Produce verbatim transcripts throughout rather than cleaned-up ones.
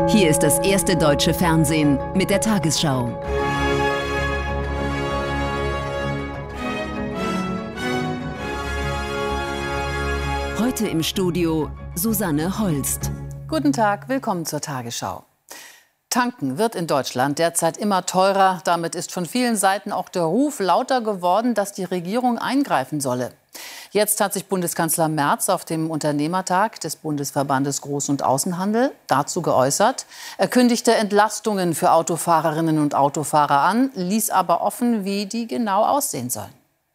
Hier ist das erste deutsche Fernsehen mit der Tagesschau. Heute im Studio Susanne Holst. Guten Tag, willkommen zur Tagesschau. Tanken wird in Deutschland derzeit immer teurer. Damit ist von vielen Seiten auch der Ruf lauter geworden, dass die Regierung eingreifen solle. Jetzt hat sich Bundeskanzler Merz auf dem Unternehmertag des Bundesverbandes Groß- und Außenhandel dazu geäußert. Er kündigte Entlastungen für Autofahrerinnen und Autofahrer an, ließ aber offen, wie die genau aussehen sollen.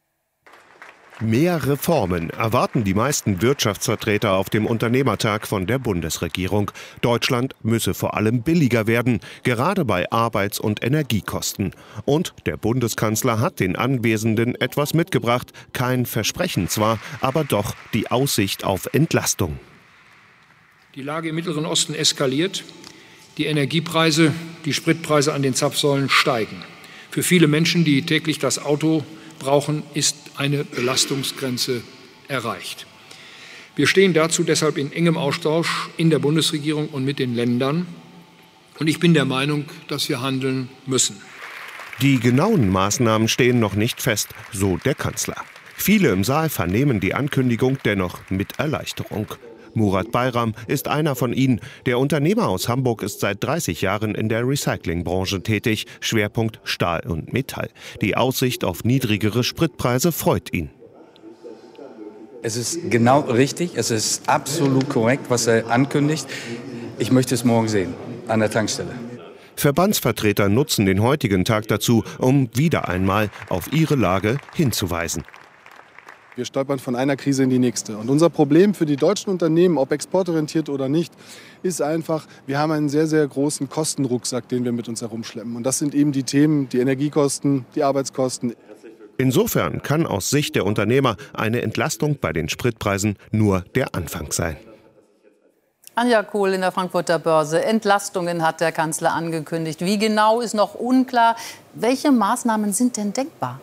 Mehr Reformen erwarten die meisten Wirtschaftsvertreter auf dem Unternehmertag von der Bundesregierung. Deutschland müsse vor allem billiger werden, gerade bei Arbeits- und Energiekosten. Und der Bundeskanzler hat den Anwesenden etwas mitgebracht. Kein Versprechen zwar, aber doch die Aussicht auf Entlastung. Die Lage im Mittleren Osten eskaliert. Die Energiepreise, die Spritpreise an den Zapfsäulen steigen. Für viele Menschen, die täglich das Auto brauchen, ist eine Belastungsgrenze erreicht. Wir stehen dazu deshalb in engem Austausch in der Bundesregierung und mit den Ländern. Und ich bin der Meinung, dass wir handeln müssen. Die genauen Maßnahmen stehen noch nicht fest, so der Kanzler. Viele im Saal vernehmen die Ankündigung dennoch mit Erleichterung. Murat Bayram ist einer von ihnen. Der Unternehmer aus Hamburg ist seit dreißig Jahren in der Recyclingbranche tätig. Schwerpunkt Stahl und Metall. Die Aussicht auf niedrigere Spritpreise freut ihn. Es ist genau richtig, es ist absolut korrekt, was er ankündigt. Ich möchte es morgen sehen, an der Tankstelle. Verbandsvertreter nutzen den heutigen Tag dazu, um wieder einmal auf ihre Lage hinzuweisen. Wir stolpern von einer Krise in die nächste. Und unser Problem für die deutschen Unternehmen, ob exportorientiert oder nicht, ist einfach, wir haben einen sehr, sehr großen Kostenrucksack, den wir mit uns herumschleppen. Und das sind eben die Themen, die Energiekosten, die Arbeitskosten. Insofern kann aus Sicht der Unternehmer eine Entlastung bei den Spritpreisen nur der Anfang sein. Anja Kohl in der Frankfurter Börse. Entlastungen hat der Kanzler angekündigt. Wie genau ist noch unklar. Welche Maßnahmen sind denn denkbar?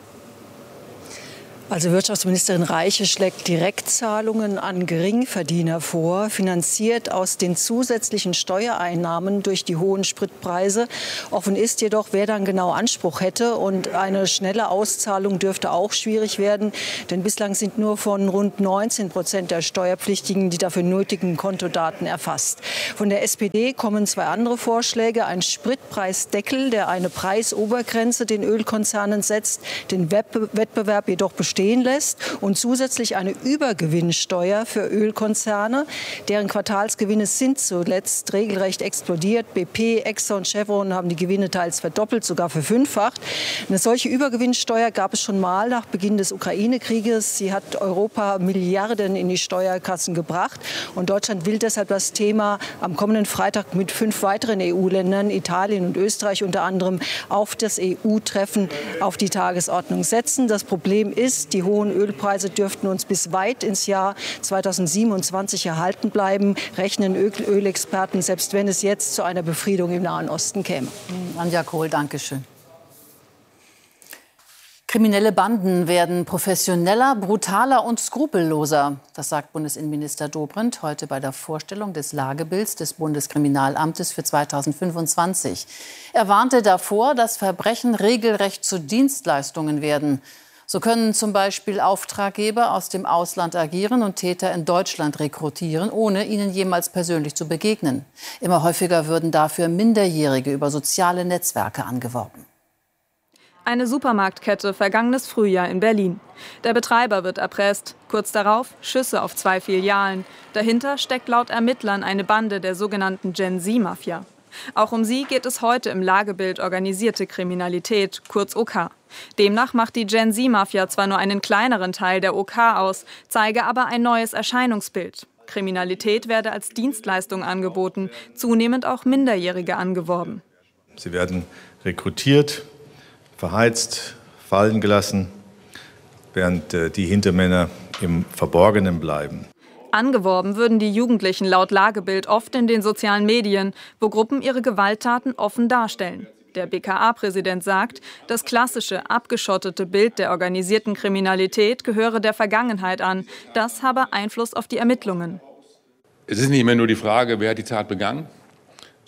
Also Wirtschaftsministerin Reiche schlägt Direktzahlungen an Geringverdiener vor, finanziert aus den zusätzlichen Steuereinnahmen durch die hohen Spritpreise. Offen ist jedoch, wer dann genau Anspruch hätte. Und eine schnelle Auszahlung dürfte auch schwierig werden. Denn bislang sind nur von rund neunzehn Prozent der Steuerpflichtigen die dafür nötigen Kontodaten erfasst. Von der S P D kommen zwei andere Vorschläge. Ein Spritpreisdeckel, der eine Preisobergrenze den Ölkonzernen setzt, den Wettbewerb jedoch bestehen lässt, und zusätzlich eine Übergewinnsteuer für Ölkonzerne. Deren Quartalsgewinne sind zuletzt regelrecht explodiert. B P, Exxon, Chevron haben die Gewinne teils verdoppelt, sogar verfünffacht. Eine solche Übergewinnsteuer gab es schon mal nach Beginn des Ukraine-Krieges. Sie hat Europa Milliarden in die Steuerkassen gebracht. Und Deutschland will deshalb das Thema am kommenden Freitag mit fünf weiteren E U-Ländern, Italien und Österreich unter anderem, auf das E U-Treffen auf die Tagesordnung setzen. Das Problem ist, die hohen Ölpreise dürften uns bis weit ins Jahr zweitausendsiebenundzwanzig erhalten bleiben, rechnen Ölexperten, selbst wenn es jetzt zu einer Befriedung im Nahen Osten käme. Anja Kohl, danke schön. Kriminelle Banden werden professioneller, brutaler und skrupelloser. Das sagt Bundesinnenminister Dobrindt heute bei der Vorstellung des Lagebilds des Bundeskriminalamtes für zweitausendfünfundzwanzig. Er warnte davor, dass Verbrechen regelrecht zu Dienstleistungen werden. So können zum Beispiel Auftraggeber aus dem Ausland agieren und Täter in Deutschland rekrutieren, ohne ihnen jemals persönlich zu begegnen. Immer häufiger würden dafür Minderjährige über soziale Netzwerke angeworben. Eine Supermarktkette vergangenes Frühjahr in Berlin. Der Betreiber wird erpresst. Kurz darauf Schüsse auf zwei Filialen. Dahinter steckt laut Ermittlern eine Bande der sogenannten Gen-Z-Mafia. Auch um sie geht es heute im Lagebild Organisierte Kriminalität, kurz O K. Demnach macht die Gen-Z-Mafia zwar nur einen kleineren Teil der O K aus, zeige aber ein neues Erscheinungsbild. Kriminalität werde als Dienstleistung angeboten, zunehmend auch Minderjährige angeworben. Sie werden rekrutiert, verheizt, fallen gelassen, während äh, die Hintermänner im Verborgenen bleiben. Angeworben würden die Jugendlichen laut Lagebild oft in den sozialen Medien, wo Gruppen ihre Gewalttaten offen darstellen. Der B K A-Präsident sagt, das klassische, abgeschottete Bild der organisierten Kriminalität gehöre der Vergangenheit an. Das habe Einfluss auf die Ermittlungen. Es ist nicht mehr nur die Frage, wer hat die Tat begangen,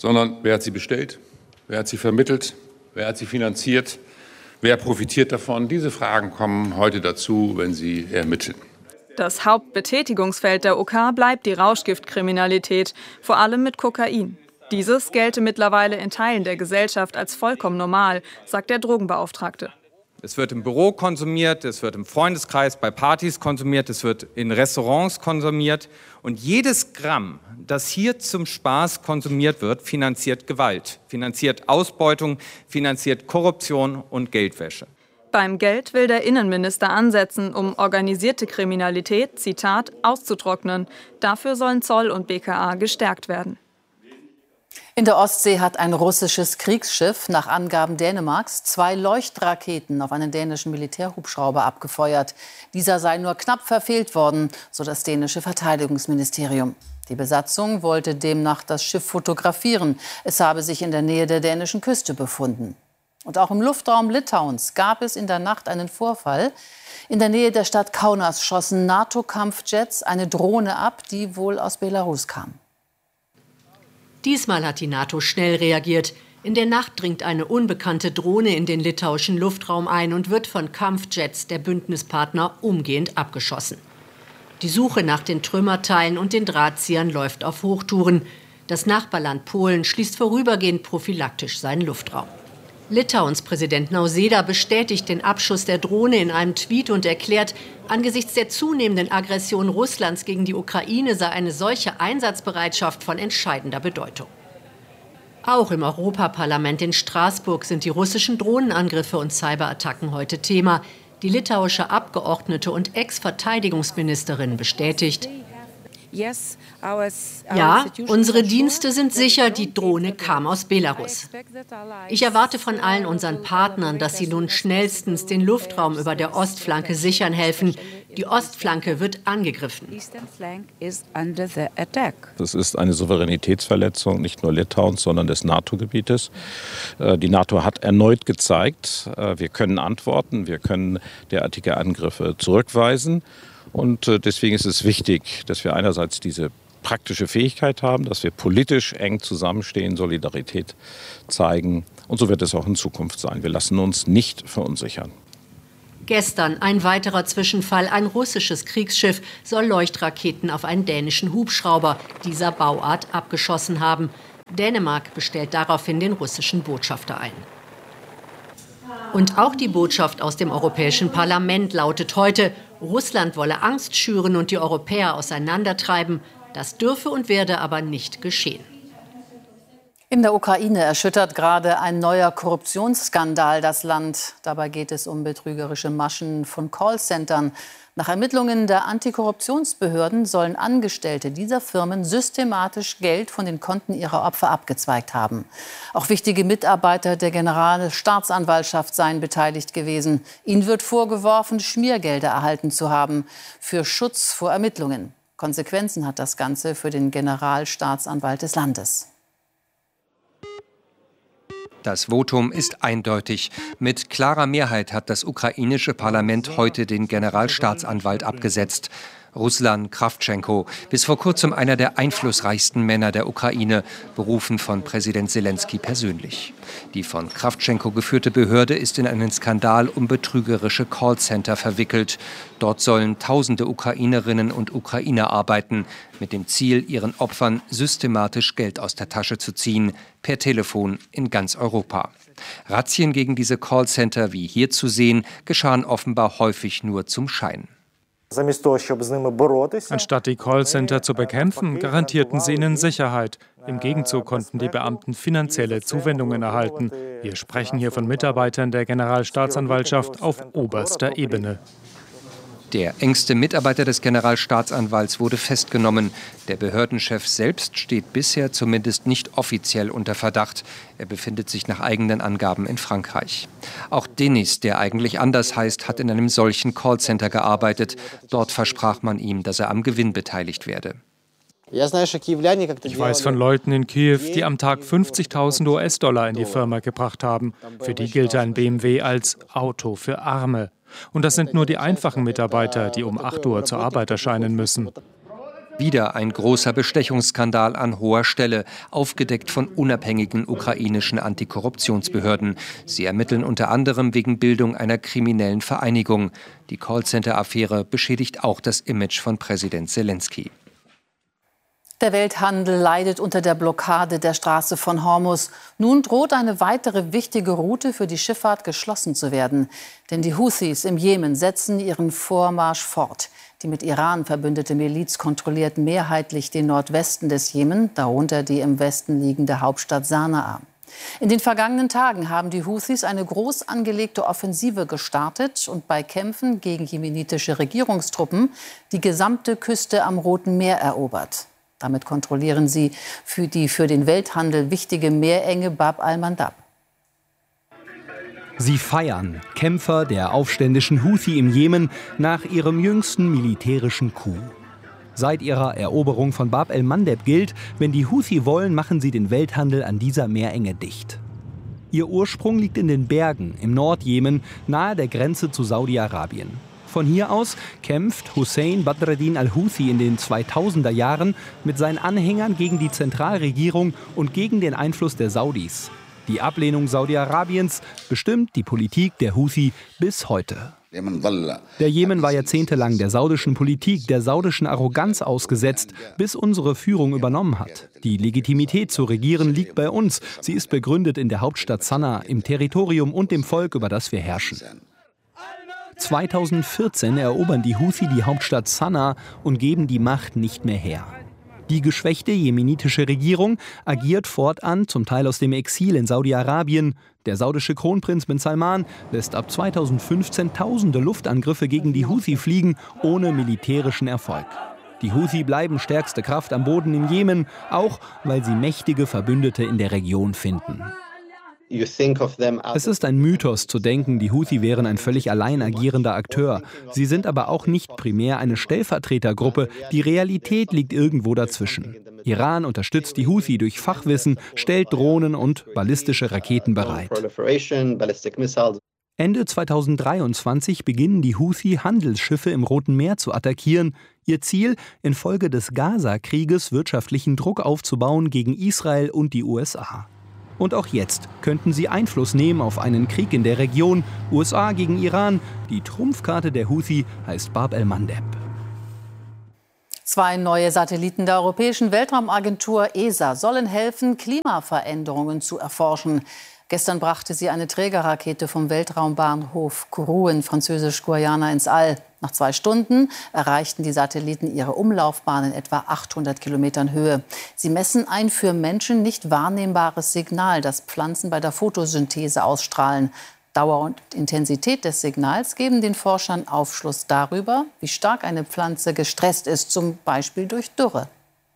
sondern wer hat sie bestellt, wer hat sie vermittelt, wer hat sie finanziert, wer profitiert davon. Diese Fragen kommen heute dazu, wenn Sie ermitteln. Das Hauptbetätigungsfeld der OK bleibt die Rauschgiftkriminalität, vor allem mit Kokain. Dieses gelte mittlerweile in Teilen der Gesellschaft als vollkommen normal, sagt der Drogenbeauftragte. Es wird im Büro konsumiert, es wird im Freundeskreis bei Partys konsumiert, es wird in Restaurants konsumiert. Und jedes Gramm, das hier zum Spaß konsumiert wird, finanziert Gewalt, finanziert Ausbeutung, finanziert Korruption und Geldwäsche. Beim Geld will der Innenminister ansetzen, um organisierte Kriminalität, Zitat, auszutrocknen. Dafür sollen Zoll und B K A gestärkt werden. In der Ostsee hat ein russisches Kriegsschiff nach Angaben Dänemarks zwei Leuchtraketen auf einen dänischen Militärhubschrauber abgefeuert. Dieser sei nur knapp verfehlt worden, so das dänische Verteidigungsministerium. Die Besatzung wollte demnach das Schiff fotografieren. Es habe sich in der Nähe der dänischen Küste befunden. Und auch im Luftraum Litauens gab es in der Nacht einen Vorfall. In der Nähe der Stadt Kaunas schossen NATO-Kampfjets eine Drohne ab, die wohl aus Belarus kam. Diesmal hat die NATO schnell reagiert. In der Nacht dringt eine unbekannte Drohne in den litauischen Luftraum ein und wird von Kampfjets der Bündnispartner umgehend abgeschossen. Die Suche nach den Trümmerteilen und den Drahtziehern läuft auf Hochtouren. Das Nachbarland Polen schließt vorübergehend prophylaktisch seinen Luftraum. Litauens Präsident Nausėda bestätigt den Abschuss der Drohne in einem Tweet und erklärt, angesichts der zunehmenden Aggression Russlands gegen die Ukraine sei eine solche Einsatzbereitschaft von entscheidender Bedeutung. Auch im Europaparlament in Straßburg sind die russischen Drohnenangriffe und Cyberattacken heute Thema. Die litauische Abgeordnete und Ex-Verteidigungsministerin bestätigt: Ja, unsere Dienste sind sicher, die Drohne kam aus Belarus. Ich erwarte von allen unseren Partnern, dass sie nun schnellstens den Luftraum über der Ostflanke sichern helfen. Die Ostflanke wird angegriffen. Das ist eine Souveränitätsverletzung nicht nur Litauens, sondern des NATO-Gebietes. Die NATO hat erneut gezeigt, wir können antworten, wir können derartige Angriffe zurückweisen. Und deswegen ist es wichtig, dass wir einerseits diese praktische Fähigkeit haben, dass wir politisch eng zusammenstehen, Solidarität zeigen. Und so wird es auch in Zukunft sein. Wir lassen uns nicht verunsichern. Gestern ein weiterer Zwischenfall. Ein russisches Kriegsschiff soll Leuchtraketen auf einen dänischen Hubschrauber dieser Bauart abgeschossen haben. Dänemark bestellt daraufhin den russischen Botschafter ein. Und auch die Botschaft aus dem Europäischen Parlament lautet heute: Russland wolle Angst schüren und die Europäer auseinandertreiben. Das dürfe und werde aber nicht geschehen. In der Ukraine erschüttert gerade ein neuer Korruptionsskandal das Land. Dabei geht es um betrügerische Maschen von Callcentern. Nach Ermittlungen der Antikorruptionsbehörden sollen Angestellte dieser Firmen systematisch Geld von den Konten ihrer Opfer abgezweigt haben. Auch wichtige Mitarbeiter der Generalstaatsanwaltschaft seien beteiligt gewesen. Ihnen wird vorgeworfen, Schmiergelder erhalten zu haben für Schutz vor Ermittlungen. Konsequenzen hat das Ganze für den Generalstaatsanwalt des Landes. Das Votum ist eindeutig. Mit klarer Mehrheit hat das ukrainische Parlament heute den Generalstaatsanwalt abgesetzt. Ruslan Krawtschenko, bis vor kurzem einer der einflussreichsten Männer der Ukraine, berufen von Präsident Selenskyj persönlich. Die von Krawtschenko geführte Behörde ist in einen Skandal um betrügerische Callcenter verwickelt. Dort sollen tausende Ukrainerinnen und Ukrainer arbeiten, mit dem Ziel, ihren Opfern systematisch Geld aus der Tasche zu ziehen, per Telefon in ganz Europa. Razzien gegen diese Callcenter, wie hier zu sehen, geschahen offenbar häufig nur zum Schein. Anstatt die Callcenter zu bekämpfen, garantierten sie ihnen Sicherheit. Im Gegenzug konnten die Beamten finanzielle Zuwendungen erhalten. Wir sprechen hier von Mitarbeitern der Generalstaatsanwaltschaft auf oberster Ebene. Der engste Mitarbeiter des Generalstaatsanwalts wurde festgenommen. Der Behördenchef selbst steht bisher zumindest nicht offiziell unter Verdacht. Er befindet sich nach eigenen Angaben in Frankreich. Auch Denis, der eigentlich anders heißt, hat in einem solchen Callcenter gearbeitet. Dort versprach man ihm, dass er am Gewinn beteiligt werde. Ich weiß von Leuten in Kiew, die am Tag fünfzigtausend U S-Dollar in die Firma gebracht haben. Für die gilt ein B M W als Auto für Arme. Und das sind nur die einfachen Mitarbeiter, die um acht Uhr zur Arbeit erscheinen müssen. Wieder ein großer Bestechungsskandal an hoher Stelle, aufgedeckt von unabhängigen ukrainischen Antikorruptionsbehörden. Sie ermitteln unter anderem wegen Bildung einer kriminellen Vereinigung. Die Callcenter-Affäre beschädigt auch das Image von Präsident Selenskyj. Der Welthandel leidet unter der Blockade der Straße von Hormuz. Nun droht eine weitere wichtige Route für die Schifffahrt geschlossen zu werden. Denn die Houthis im Jemen setzen ihren Vormarsch fort. Die mit Iran verbündete Miliz kontrolliert mehrheitlich den Nordwesten des Jemen, darunter die im Westen liegende Hauptstadt Sanaa. In den vergangenen Tagen haben die Houthis eine groß angelegte Offensive gestartet und bei Kämpfen gegen jemenitische Regierungstruppen die gesamte Küste am Roten Meer erobert. Damit kontrollieren sie für die für den Welthandel wichtige Meerenge Bab al-Mandab. Sie feiern, Kämpfer der aufständischen Houthi im Jemen, nach ihrem jüngsten militärischen Coup. Seit ihrer Eroberung von Bab el-Mandeb gilt, wenn die Houthi wollen, machen sie den Welthandel an dieser Meerenge dicht. Ihr Ursprung liegt in den Bergen im Nordjemen, nahe der Grenze zu Saudi-Arabien. Von hier aus kämpft Hussein Badreddin al-Houthi in den zweitausender Jahren mit seinen Anhängern gegen die Zentralregierung und gegen den Einfluss der Saudis. Die Ablehnung Saudi-Arabiens bestimmt die Politik der Houthi bis heute. Der Jemen war jahrzehntelang der saudischen Politik, der saudischen Arroganz ausgesetzt, bis unsere Führung übernommen hat. Die Legitimität zu regieren liegt bei uns. Sie ist begründet in der Hauptstadt Sanaa, im Territorium und dem Volk, über das wir herrschen. zweitausendvierzehn erobern die Houthi die Hauptstadt Sanaa und geben die Macht nicht mehr her. Die geschwächte jemenitische Regierung agiert fortan, zum Teil aus dem Exil in Saudi-Arabien. Der saudische Kronprinz bin Salman lässt ab zweitausendfünfzehn tausende Luftangriffe gegen die Houthi fliegen, ohne militärischen Erfolg. Die Houthi bleiben stärkste Kraft am Boden im Jemen, auch weil sie mächtige Verbündete in der Region finden. Es ist ein Mythos zu denken, die Houthi wären ein völlig allein agierender Akteur. Sie sind aber auch nicht primär eine Stellvertretergruppe. Die Realität liegt irgendwo dazwischen. Iran unterstützt die Houthi durch Fachwissen, stellt Drohnen und ballistische Raketen bereit. Ende zweitausenddreiundzwanzig beginnen die Houthi Handelsschiffe im Roten Meer zu attackieren. Ihr Ziel, infolge des Gaza-Krieges wirtschaftlichen Druck aufzubauen gegen Israel und die U S A. Und auch jetzt könnten sie Einfluss nehmen auf einen Krieg in der Region, U S A gegen Iran. Die Trumpfkarte der Houthi heißt Bab el-Mandeb. Zwei neue Satelliten der Europäischen Weltraumagentur E S A sollen helfen, Klimaveränderungen zu erforschen. Gestern brachte sie eine Trägerrakete vom Weltraumbahnhof Kourou in Französisch-Guayana ins All. Nach zwei Stunden erreichten die Satelliten ihre Umlaufbahn in etwa achthundert Kilometern Höhe. Sie messen ein für Menschen nicht wahrnehmbares Signal, das Pflanzen bei der Photosynthese ausstrahlen. Dauer und Intensität des Signals geben den Forschern Aufschluss darüber, wie stark eine Pflanze gestresst ist, zum Beispiel durch Dürre.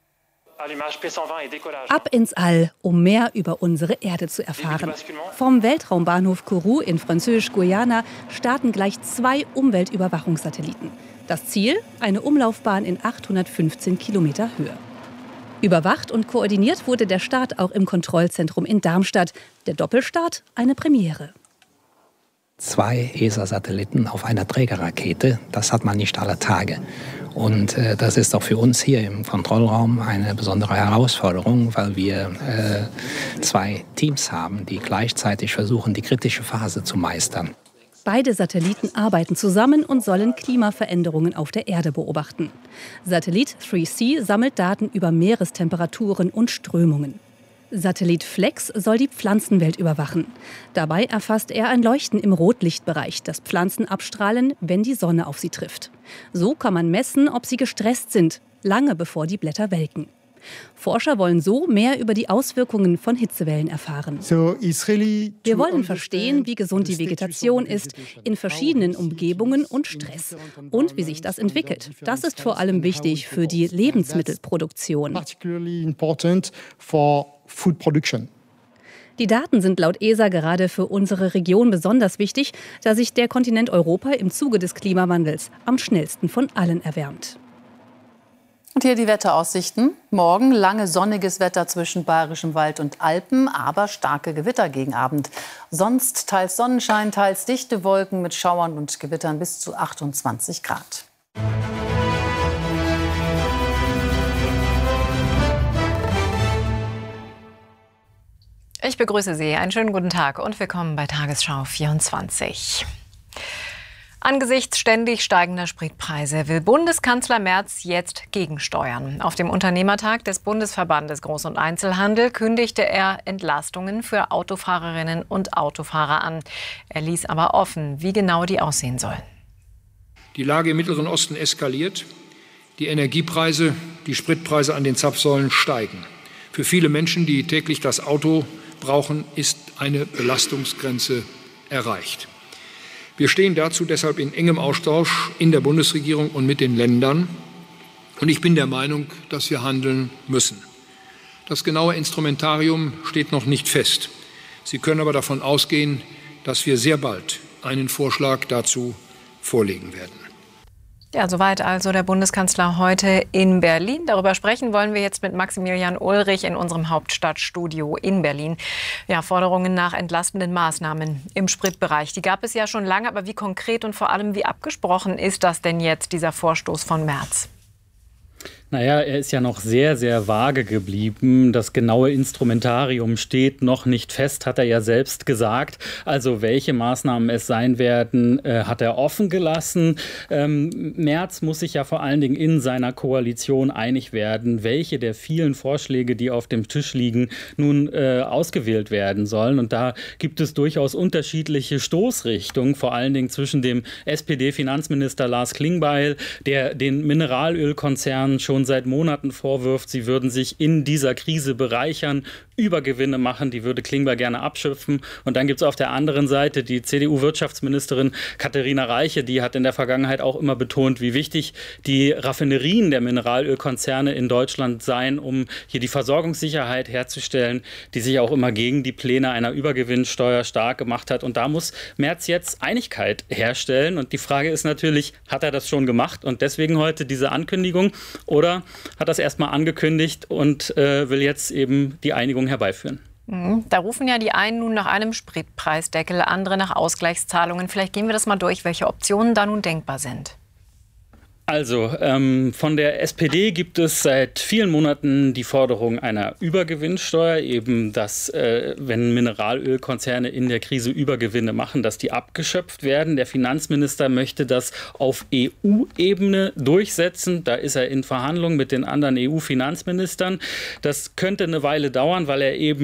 Ab ins All, um mehr über unsere Erde zu erfahren. Vom Weltraumbahnhof Kourou in Französisch-Guayana starten gleich zwei Umweltüberwachungssatelliten. Das Ziel? Eine Umlaufbahn in achthundertfünfzehn Kilometer Höhe. Überwacht und koordiniert wurde der Start auch im Kontrollzentrum in Darmstadt. Der Doppelstart eine Premiere. Zwei E S A-Satelliten auf einer Trägerrakete, das hat man nicht alle Tage. Und äh, das ist auch für uns hier im Kontrollraum eine besondere Herausforderung, weil wir äh, zwei Teams haben, die gleichzeitig versuchen, die kritische Phase zu meistern. Beide Satelliten arbeiten zusammen und sollen Klimaveränderungen auf der Erde beobachten. Satellit drei C sammelt Daten über Meerestemperaturen und Strömungen. Satellit Flex soll die Pflanzenwelt überwachen. Dabei erfasst er ein Leuchten im Rotlichtbereich, das Pflanzen abstrahlen, wenn die Sonne auf sie trifft. So kann man messen, ob sie gestresst sind, lange bevor die Blätter welken. Forscher wollen so mehr über die Auswirkungen von Hitzewellen erfahren. Wir wollen verstehen, wie gesund die Vegetation ist, in verschiedenen Umgebungen und Stress. Und wie sich das entwickelt. Das ist vor allem wichtig für die Lebensmittelproduktion. Die Daten sind laut E S A gerade für unsere Region besonders wichtig, da sich der Kontinent Europa im Zuge des Klimawandels am schnellsten von allen erwärmt. Und hier die Wetteraussichten. Morgen lange sonniges Wetter zwischen Bayerischem Wald und Alpen, aber starke Gewitter gegen Abend. Sonst teils Sonnenschein, teils dichte Wolken mit Schauern und Gewittern bis zu achtundzwanzig Grad. Ich begrüße Sie. Einen schönen guten Tag und willkommen bei Tagesschau vierundzwanzig. Angesichts ständig steigender Spritpreise will Bundeskanzler Merz jetzt gegensteuern. Auf dem Unternehmertag des Bundesverbandes Groß- und Einzelhandel kündigte er Entlastungen für Autofahrerinnen und Autofahrer an. Er ließ aber offen, wie genau die aussehen sollen. Die Lage im Mittleren Osten eskaliert. Die Energiepreise, die Spritpreise an den Zapfsäulen steigen. Für viele Menschen, die täglich das Auto brauchen, ist eine Belastungsgrenze erreicht. Wir stehen dazu deshalb in engem Austausch in der Bundesregierung und mit den Ländern. Und ich bin der Meinung, dass wir handeln müssen. Das genaue Instrumentarium steht noch nicht fest. Sie können aber davon ausgehen, dass wir sehr bald einen Vorschlag dazu vorlegen werden. Ja, soweit also der Bundeskanzler heute in Berlin. Darüber sprechen wollen wir jetzt mit Maximilian Ulrich in unserem Hauptstadtstudio in Berlin. Ja, Forderungen nach entlastenden Maßnahmen im Spritbereich, die gab es ja schon lange. Aber wie konkret und vor allem wie abgesprochen ist das denn jetzt, dieser Vorstoß von Merz? Naja, er ist ja noch sehr, sehr vage geblieben. Das genaue Instrumentarium steht noch nicht fest, hat er ja selbst gesagt. Also welche Maßnahmen es sein werden, äh, hat er offen gelassen. Ähm, Merz muss sich ja vor allen Dingen in seiner Koalition einig werden, welche der vielen Vorschläge, die auf dem Tisch liegen, nun äh, ausgewählt werden sollen. Und da gibt es durchaus unterschiedliche Stoßrichtungen, vor allen Dingen zwischen dem S P D-Finanzminister Lars Klingbeil, der den Mineralölkonzernen schon seit Monaten vorwirft, sie würden sich in dieser Krise bereichern, Übergewinne machen, die würde Klingbeil gerne abschöpfen. Und dann gibt es auf der anderen Seite die C D U-Wirtschaftsministerin Katharina Reiche, die hat in der Vergangenheit auch immer betont, wie wichtig die Raffinerien der Mineralölkonzerne in Deutschland seien, um hier die Versorgungssicherheit herzustellen, die sich auch immer gegen die Pläne einer Übergewinnsteuer stark gemacht hat. Und da muss Merz jetzt Einigkeit herstellen. Und die Frage ist natürlich, hat er das schon gemacht und deswegen heute diese Ankündigung, oder hat das erstmal angekündigt und äh, will jetzt eben die Einigung herbeiführen? Da rufen ja die einen nun nach einem Spritpreisdeckel, andere nach Ausgleichszahlungen. Vielleicht gehen wir das mal durch, welche Optionen da nun denkbar sind. Also, ähm, von der S P D gibt es seit vielen Monaten die Forderung einer Übergewinnsteuer, eben, dass, äh, wenn Mineralölkonzerne in der Krise Übergewinne machen, dass die abgeschöpft werden. Der Finanzminister möchte das auf E U-Ebene durchsetzen. Da ist er in Verhandlungen mit den anderen E U-Finanzministern. Das könnte eine Weile dauern, weil er eben